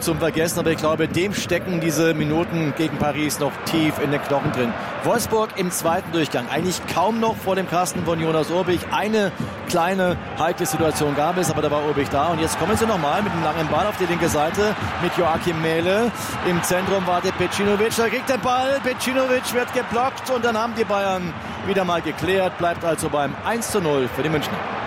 zum Vergessen, aber ich glaube, dem stecken diese Minuten gegen Paris noch tief in den Knochen drin. Wolfsburg im zweiten Durchgang, eigentlich kaum noch vor dem Kasten von Jonas Urbich. Eine kleine heikle Situation gab es, aber da war Urbich da. Und jetzt kommen sie nochmal mit einem langen Ball auf die linke Seite mit Joachim Mähle. Im Zentrum wartet Pecinovic, da kriegt der Ball. Pecinovic wird geblockt und dann haben die Bayern wieder mal geklärt. Bleibt also beim 1:0 für die Münchner.